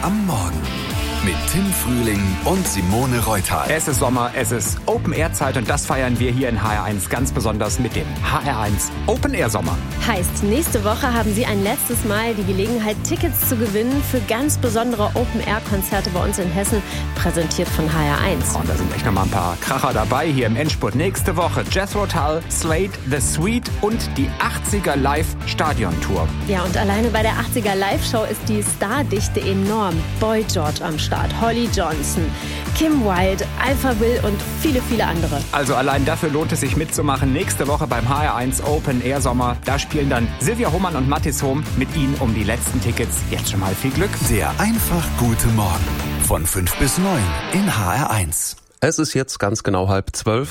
am Morgen. Mit Tim Frühling und Simone Reutal. Es ist Sommer, es ist Open-Air-Zeit und das feiern wir hier in HR1 ganz besonders mit dem HR1 Open-Air-Sommer. Heißt, nächste Woche haben Sie ein letztes Mal die Gelegenheit, Tickets zu gewinnen für ganz besondere Open-Air-Konzerte bei uns in Hessen, präsentiert von HR1. Und da sind echt nochmal ein paar Kracher dabei hier im Endspurt. Nächste Woche Jethro Tull, Slade, The Sweet und die 80er Live-Stadion-Tour. Ja, und alleine bei der 80er Live-Show ist die Stardichte enorm. Boy George am Start, Holly Johnson, Kim Wilde, Alpha Will und viele, viele andere. Also allein dafür lohnt es sich mitzumachen. Nächste Woche beim HR1 Open Air Sommer. Da spielen dann Silvia Hohmann und Mathis Hohm mit Ihnen um die letzten Tickets. Jetzt schon mal viel Glück. Der einfach gute Morgen von 5 bis 9 in HR1. Es ist jetzt ganz genau 11:30.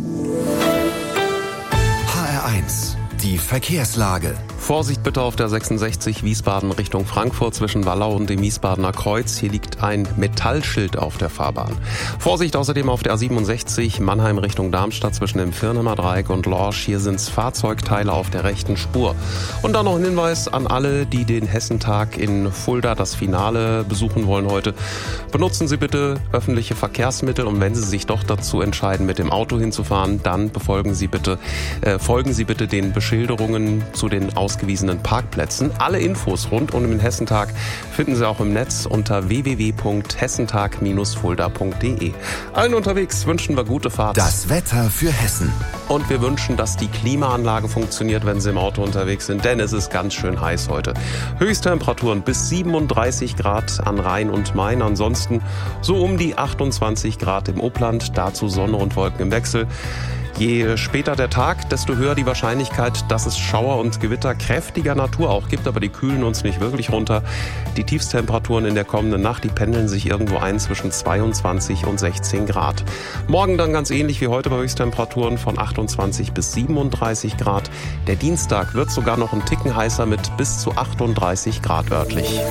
HR1, die Verkehrslage. Vorsicht bitte auf der 66 Wiesbaden Richtung Frankfurt zwischen Wallau und dem Wiesbadener Kreuz. Hier liegt ein Metallschild auf der Fahrbahn. Vorsicht außerdem auf der A67 Mannheim Richtung Darmstadt zwischen dem Firnemer Dreieck und Lorsch. Hier sind Fahrzeugteile auf der rechten Spur. Und dann noch ein Hinweis an alle, die den Hessentag in Fulda, das Finale, besuchen wollen heute. Benutzen Sie bitte öffentliche Verkehrsmittel und wenn Sie sich doch dazu entscheiden, mit dem Auto hinzufahren, dann folgen Sie bitte den Beschilderungen zu den ausgewiesenen Parkplätzen. Alle Infos rund um den Hessentag finden Sie auch im Netz unter www.hessentag-fulda.de. Allen unterwegs wünschen wir gute Fahrt. Das Wetter für Hessen. Und wir wünschen, dass die Klimaanlage funktioniert, wenn Sie im Auto unterwegs sind, denn es ist ganz schön heiß heute. Höchsttemperaturen bis 37 Grad an Rhein und Main, ansonsten so um die 28 Grad im Upland, dazu Sonne und Wolken im Wechsel. Je später der Tag, desto höher die Wahrscheinlichkeit, dass es Schauer und Gewitter kräftiger Natur auch gibt, aber die kühlen uns nicht wirklich runter. Die Tiefstemperaturen in der kommenden Nacht, die pendeln sich irgendwo ein zwischen 22 und 16 Grad. Morgen dann ganz ähnlich wie heute bei Höchsttemperaturen von 28 bis 37 Grad. Der Dienstag wird sogar noch ein Ticken heißer mit bis zu 38 Grad örtlich.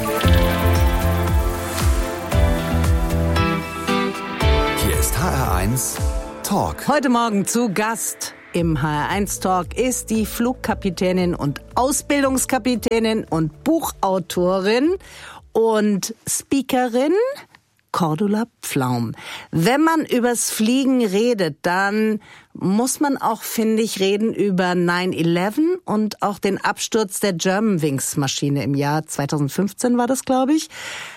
Hier ist HR1 Talk. Heute Morgen zu Gast im HR1 Talk ist die Flugkapitänin und Ausbildungskapitänin und Buchautorin und Speakerin Cordula Pflaum. Wenn man übers Fliegen redet, dann muss man auch, finde ich, reden über 9/11 und auch den Absturz der Germanwings-Maschine im Jahr 2015 war das, glaube ich.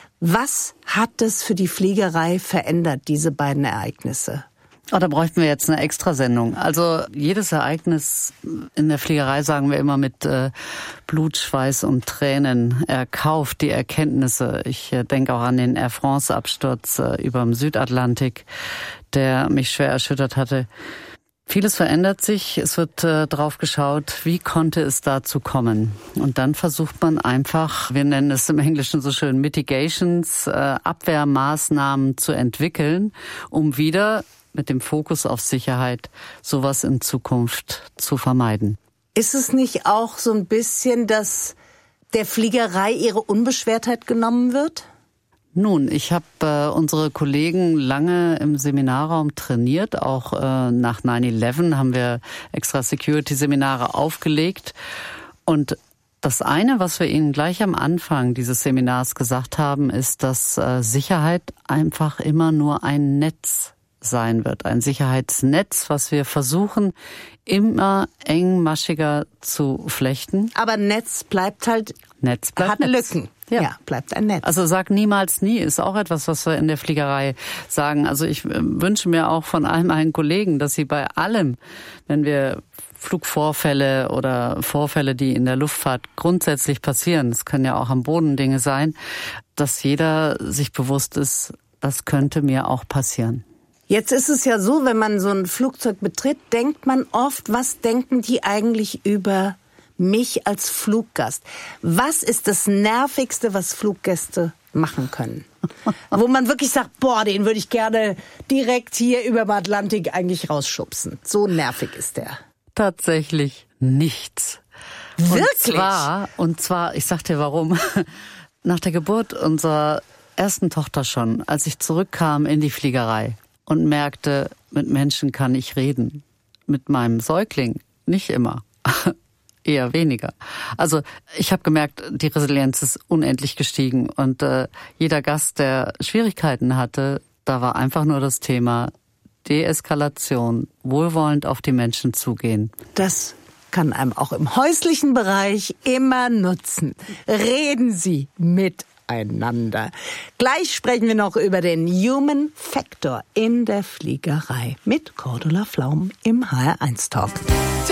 Was hat es für die Fliegerei verändert, diese beiden Ereignisse? Oh, da bräuchten wir jetzt eine Extrasendung. Also jedes Ereignis in der Fliegerei, sagen wir immer, mit Blut, Schweiß und Tränen erkauft, die Erkenntnisse. Ich denke auch an den Air France-Absturz über dem Südatlantik, der mich schwer erschüttert hatte. Vieles verändert sich, es wird drauf geschaut, wie konnte es dazu kommen. Und dann versucht man einfach, wir nennen es im Englischen so schön Mitigations, Abwehrmaßnahmen zu entwickeln, um wieder mit dem Fokus auf Sicherheit sowas in Zukunft zu vermeiden. Ist es nicht auch so ein bisschen, dass der Fliegerei ihre Unbeschwertheit genommen wird? Nun, ich habe unsere Kollegen lange im Seminarraum trainiert. Auch nach 9/11 haben wir extra Security-Seminare aufgelegt. Und das eine, was wir Ihnen gleich am Anfang dieses Seminars gesagt haben, ist, dass Sicherheit einfach immer nur ein Netz sein wird. Ein Sicherheitsnetz, was wir versuchen, immer engmaschiger zu flechten. Aber Netz bleibt halt, hat Lücken. Ja, bleibt ein Netz. Also sag niemals nie ist auch etwas, was wir in der Fliegerei sagen. Also ich wünsche mir auch von all meinen Kollegen, dass sie bei allem, wenn wir Flugvorfälle oder Vorfälle, die in der Luftfahrt grundsätzlich passieren, es können ja auch am Boden Dinge sein, dass jeder sich bewusst ist, das könnte mir auch passieren. Jetzt ist es ja so, wenn man so ein Flugzeug betritt, denkt man oft, was denken die eigentlich über mich als Fluggast? Was ist das Nervigste, was Fluggäste machen können? Wo man wirklich sagt, boah, den würde ich gerne direkt hier über dem Atlantik eigentlich rausschubsen. So nervig ist der. Tatsächlich nichts. Wirklich? Und zwar, ich sag dir warum. Nach der Geburt unserer ersten Tochter schon, als ich zurückkam in die Fliegerei und merkte, mit Menschen kann ich reden. Mit meinem Säugling nicht immer. eher weniger. Also ich habe gemerkt, die Resilienz ist unendlich gestiegen und jeder Gast, der Schwierigkeiten hatte, da war einfach nur das Thema Deeskalation, wohlwollend auf die Menschen zugehen. Das kann einem auch im häuslichen Bereich immer nutzen. Reden Sie miteinander. Gleich sprechen wir noch über den Human Factor in der Fliegerei mit Cordula Flaum im HR1 Talk.